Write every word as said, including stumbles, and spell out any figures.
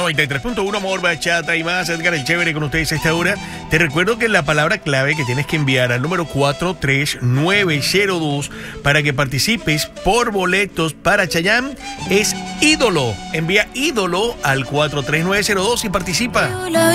noventa y tres punto uno, amor, bachata y más. Edgar el Chévere con ustedes a esta hora. Te recuerdo que la palabra clave que tienes que enviar al número cuatro tres nueve cero dos para que participes por boletos para Chayanne es ídolo. Envía ídolo al cuatro tres nueve cero dos y participa.